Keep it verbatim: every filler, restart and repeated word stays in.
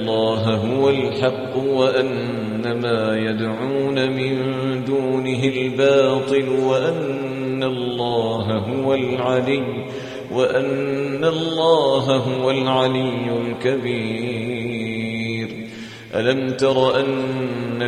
الله هو الحق وأن ما يدعون من دونه الباطل وأن الله هو العلي وأن الله هو العلي الكبير. ألم تر أن